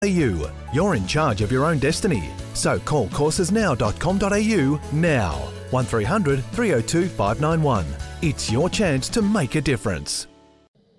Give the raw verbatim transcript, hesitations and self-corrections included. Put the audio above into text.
You. You're in charge of your own destiny. So call courses now dot com dot a u now. one three hundred three oh two five nine one. It's your chance to make a difference.